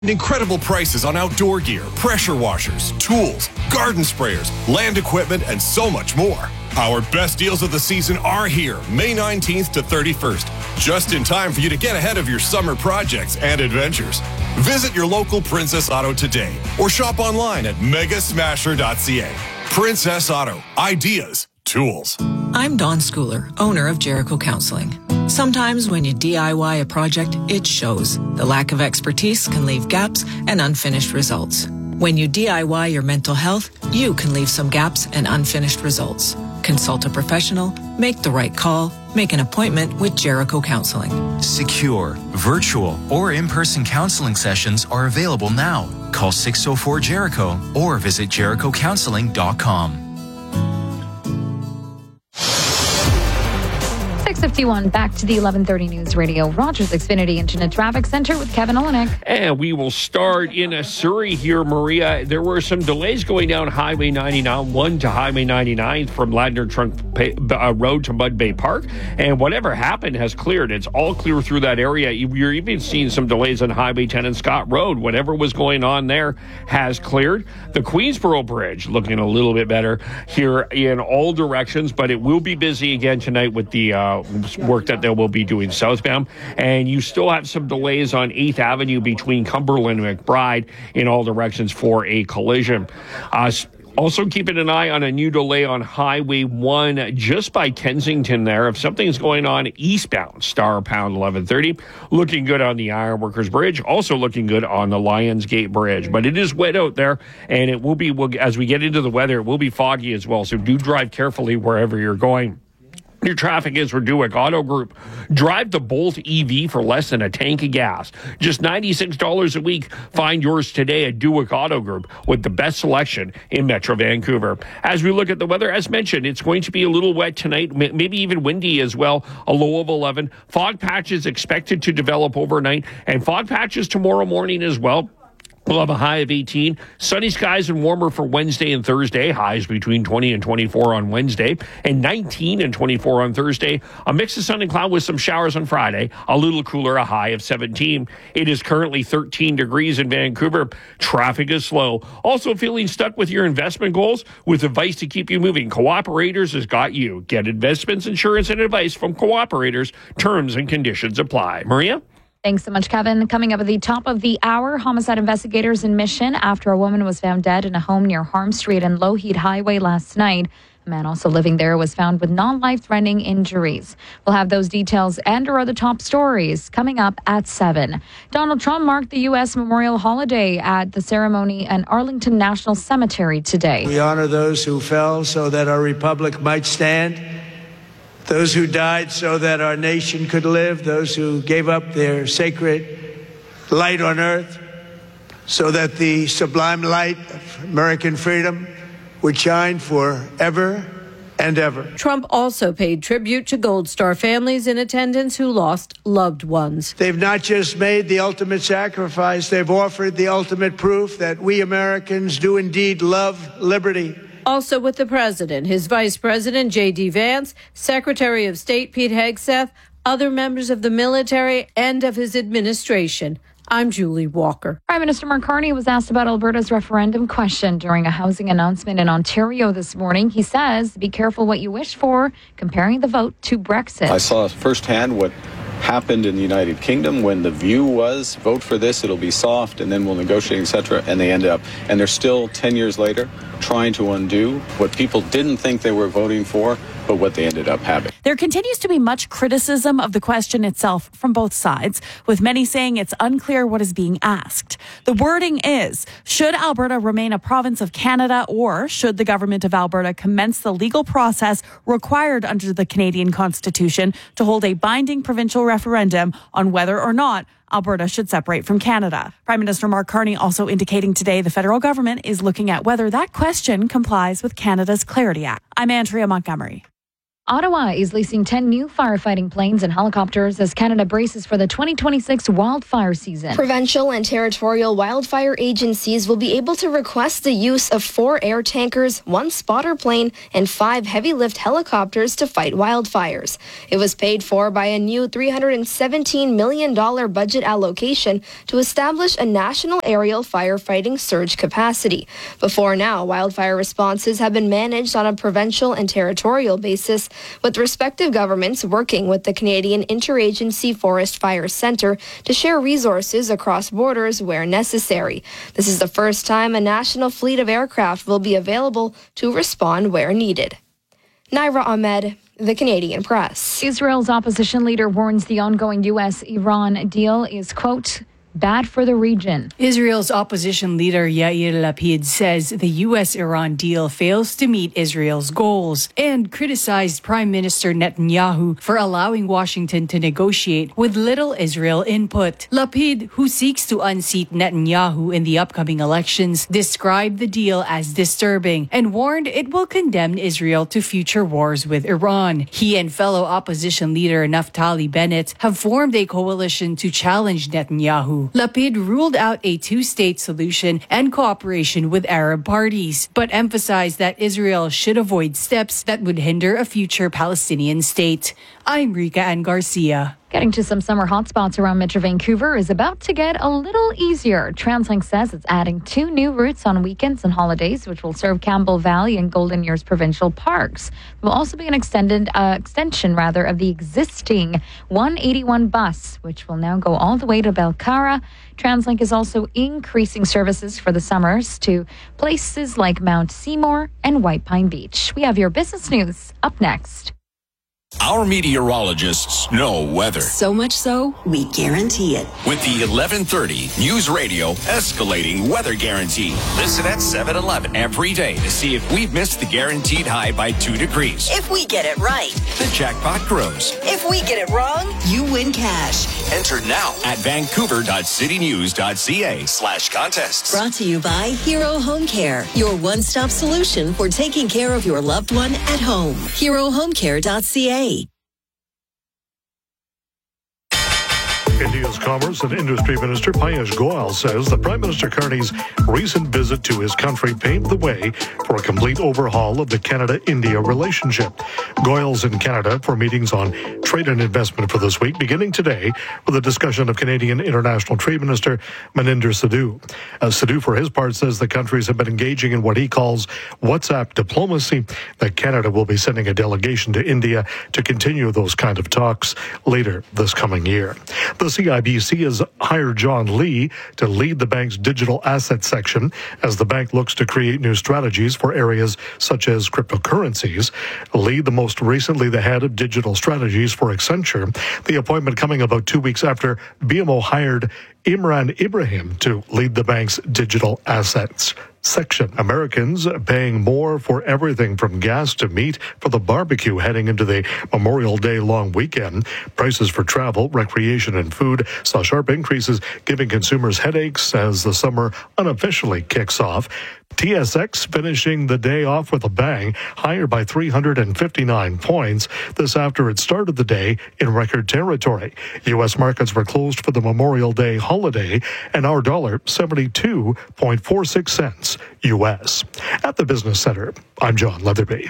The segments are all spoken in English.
Incredible prices on outdoor gear, pressure washers, tools, garden sprayers, land equipment, and so much more. Our best deals of the season are here, May 19th to 31st, just in time for you to get ahead of your summer projects and adventures. Visit your local Princess Auto today or shop online at megasmasher.ca. Princess Auto, ideas, tools. I'm Dawn Schooler, owner of Jericho Counseling. Sometimes when you DIY a project, it shows. The lack of expertise can leave gaps and unfinished results. When you DIY your mental health, you can leave some gaps and unfinished results. Consult a professional, make the right call, make an appointment with Jericho Counseling. Secure, virtual, or in-person counseling sessions are available now. Call 604-JERICHO or visit jerichocounseling.com. 6:51, back to the 1130 News Radio, Rogers Xfinity Internet Traffic Center with Kevin Olenek. And we will start in Surrey here, Maria. There were some delays going down Highway 99, 1 to Highway 99 from Ladner Trunk Road to Mud Bay Park. And whatever happened has cleared. It's all clear through that area. You're even seeing some delays on Highway 10 and Scott Road. Whatever was going on there has cleared. The Queensboro Bridge looking a little bit better here in all directions, but it will be busy again tonight with the work that they will be doing southbound. And you still have some delays on 8th Avenue between Cumberland and McBride in all directions for a collision. Also keeping an eye on a new delay on Highway 1 just by Kensington there. If something's going on eastbound, star pound 1130. Looking good on the Ironworkers Bridge. Also looking good on the Lions Gate Bridge. But it is wet out there, and it will be, as we get into the weather, it will be foggy as well. So do drive carefully wherever you're going. Your traffic is for Duick Auto Group. Drive the Bolt EV for less than a tank of gas. Just $96 a week. Find yours today at Duick Auto Group with the best selection in Metro Vancouver. As we look at the weather, as mentioned, it's going to be a little wet tonight, maybe even windy as well, a low of 11. Fog patches expected to develop overnight, and fog patches tomorrow morning as well. We'll have a high of 18. Sunny skies and warmer for Wednesday and Thursday. Highs between 20 and 24 on Wednesday and 19 and 24 on Thursday. A mix of sun and cloud with some showers on Friday. A little cooler, a high of 17. It is currently 13 degrees in Vancouver. Traffic is slow. Also feeling stuck with your investment goals? With advice to keep you moving, Cooperators has got you. Get investments, insurance, and advice from Cooperators. Terms and conditions apply. Maria? Thanks so much, Kevin. Coming up at the top of the hour, homicide investigators in Mission after a woman was found dead in a home near Harm Street and Lougheed Highway last night. A man also living there was found with non-life-threatening injuries. We'll have those details and our other top stories coming up at 7. Donald Trump marked the U.S. Memorial Holiday at the ceremony at Arlington National Cemetery today. We honor those who fell so that our republic might stand. Those who died so that our nation could live, those who gave up their sacred light on earth so that the sublime light of American freedom would shine forever and ever. Trump also paid tribute to Gold Star families in attendance who lost loved ones. They've not just made the ultimate sacrifice, they've offered the ultimate proof that we Americans do indeed love liberty. Also with the president, his vice president, J.D. Vance, Secretary of State Pete Hegseth, other members of the military and of his administration. I'm Julie Walker. Prime Minister Mark Carney was asked about Alberta's referendum question during a housing announcement in Ontario this morning. He says, be careful what you wish for, comparing the vote to Brexit. I saw firsthand what happened in the United Kingdom when the view was vote for this, it'll be soft, and then we'll negotiate, etc. And they end up, and they're still 10 years later trying to undo what people didn't think they were voting for, but what they ended up having. There continues to be much criticism of the question itself from both sides, with many saying it's unclear what is being asked. The wording is, should Alberta remain a province of Canada, or should the government of Alberta commence the legal process required under the Canadian Constitution to hold a binding provincial referendum on whether or not Alberta should separate from Canada. Prime Minister Mark Carney also indicating today the federal government is looking at whether that question complies with Canada's Clarity Act. I'm Andrea Montgomery. Ottawa is leasing 10 new firefighting planes and helicopters as Canada braces for the 2026 wildfire season. Provincial and territorial wildfire agencies will be able to request the use of 4 air tankers, 1 spotter plane, and 5 heavy-lift helicopters to fight wildfires. It was paid for by a new $317 million budget allocation to establish a national aerial firefighting surge capacity. Before now, wildfire responses have been managed on a provincial and territorial basis, with respective governments working with the Canadian Interagency Forest Fire Centre to share resources across borders where necessary. This is the first time a national fleet of aircraft will be available to respond where needed. Naira Ahmed, The Canadian Press. Israel's opposition leader warns the ongoing U.S.-Iran deal is, quote, bad for the region. Israel's opposition leader Yair Lapid says the U.S.-Iran deal fails to meet Israel's goals and criticized Prime Minister Netanyahu for allowing Washington to negotiate with little Israel input. Lapid, who seeks to unseat Netanyahu in the upcoming elections, described the deal as disturbing and warned it will condemn Israel to future wars with Iran. He and fellow opposition leader Naftali Bennett have formed a coalition to challenge Netanyahu. Lapid ruled out a 2-state solution and cooperation with Arab parties, but emphasized that Israel should avoid steps that would hinder a future Palestinian state. I'm Rika Ann Garcia. Getting to some summer hotspots around Metro Vancouver is about to get a little easier. TransLink says it's adding 2 new routes on weekends and holidays, which will serve Campbell Valley and Golden Years provincial parks. There will also be an extension of the existing 181 bus, which will now go all the way to Belcara. TransLink is also increasing services for the summers to places like Mount Seymour and White Pine Beach. We have your business news up next. Our meteorologists know weather. So much so, we guarantee it. With the 1130 News Radio Escalating Weather Guarantee. Listen at 7-Eleven every day to see if we've missed the guaranteed high by 2 degrees. If we get it right, the jackpot grows. If we get it wrong, you win cash. Enter now at vancouver.citynews.ca/contests. Brought to you by Hero Home Care, your one-stop solution for taking care of your loved one at home. HeroHomeCare.ca. India's Commerce and Industry Minister Piyush Goyal says that Prime Minister Carney's recent visit to his country paved the way for a complete overhaul of the Canada-India relationship. Goyal's in Canada for meetings on trade and investment for this week, beginning today with a discussion of Canadian International Trade Minister Maninder Sidhu. Sidhu, for his part, says the countries have been engaging in what he calls WhatsApp diplomacy, that Canada will be sending a delegation to India to continue those kind of talks later this coming year. The CIBC has hired John Lee to lead the bank's digital asset section as the bank looks to create new strategies for areas such as cryptocurrencies. Lee, the most recently the head of digital strategies for Accenture, the appointment coming about 2 weeks after BMO hired Imran Ibrahim to lead the bank's digital assets section. Americans paying more for everything from gas to meat for the barbecue heading into the Memorial Day long weekend. Prices for travel, recreation, and food saw sharp increases, giving consumers headaches as the summer unofficially kicks off. TSX finishing the day off with a bang, higher by 359 points. This after it started the day in record territory. U.S. markets were closed for the Memorial Day holiday, and our dollar 72.46 cents U.S. At the Business Center, I'm John Leatherby.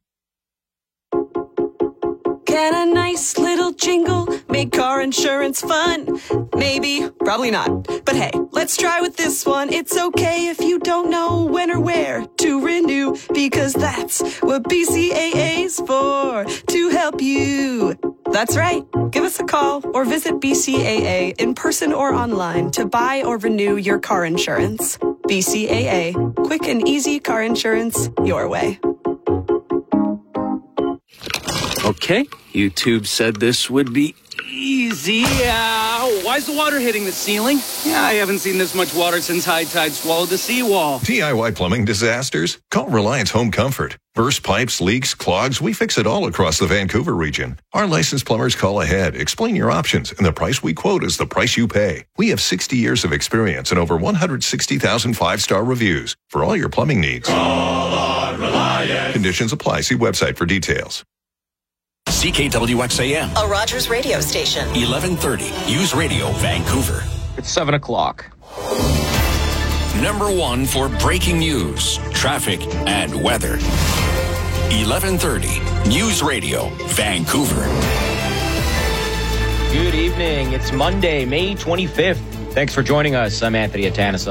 Can a nice little jingle make car insurance fun? Maybe, probably not. But hey, let's try with this one. It's okay if you don't know when or where to renew, because that's what BCAA's for, to help you. That's right. Give us a call or visit BCAA in person or online to buy or renew your car insurance. BCAA. Quick and easy car insurance your way. Okay, YouTube said this would be easy. Why's the water hitting the ceiling? Yeah, I haven't seen this much water since high tide swallowed the seawall. DIY plumbing disasters? Call Reliance Home Comfort. Burst pipes, leaks, clogs, we fix it all across the Vancouver region. Our licensed plumbers call ahead, explain your options, and the price we quote is the price you pay. We have 60 years of experience and over 160,000 5-star reviews for all your plumbing needs. Call on Reliance. Conditions apply. See website for details. CKWXAM. A Rogers radio station. 1130 News Radio Vancouver. It's 7 o'clock. Number 1 for breaking news, traffic, and weather. 1130 News Radio Vancouver. Good evening. It's Monday, May 25th. Thanks for joining us. I'm Anthony Atanas.